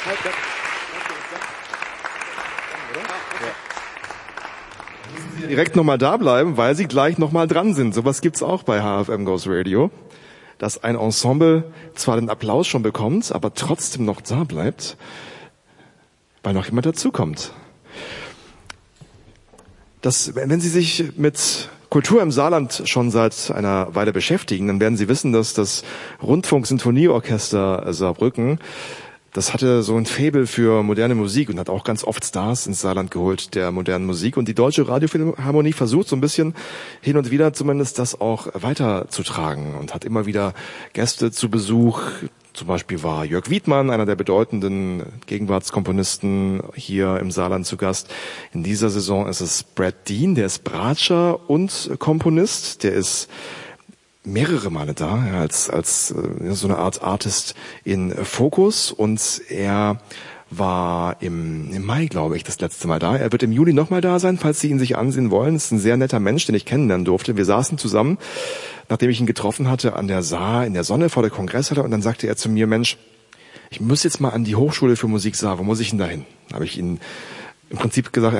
Direkt nochmal da bleiben, weil sie gleich nochmal dran sind. Sowas gibt's auch bei HFM Goes Radio, dass ein Ensemble zwar den Applaus schon bekommt, aber trotzdem noch da bleibt, weil noch jemand dazukommt. Wenn Sie sich mit Kultur im Saarland schon seit einer Weile beschäftigen, dann werden Sie wissen, dass das Rundfunk-Sinfonieorchester Saarbrücken, das hatte so ein Faible für moderne Musik und hat auch ganz oft Stars ins Saarland geholt der modernen Musik. Und die Deutsche Radiophilharmonie versucht so ein bisschen hin und wieder zumindest das auch weiterzutragen und hat immer wieder Gäste zu Besuch. Zum Beispiel war Jörg Wiedmann, einer der bedeutenden Gegenwartskomponisten, hier im Saarland zu Gast. In dieser Saison ist es Brad Dean, der ist Bratscher und Komponist. Der ist mehrere Male da, als so eine Art Artist in Fokus, und er war im Mai, glaube ich, das letzte Mal da. Er wird im Juli nochmal da sein, falls Sie ihn sich ansehen wollen. Das ist ein sehr netter Mensch, den ich kennenlernen durfte. Wir saßen zusammen, nachdem ich ihn getroffen hatte, an der Saar in der Sonne vor der Kongresshalle, und dann sagte er zu mir: Mensch, ich muss jetzt mal an die Hochschule für Musik Saar, wo muss ich denn da hin? Da habe ich ihn im Prinzip gesagt,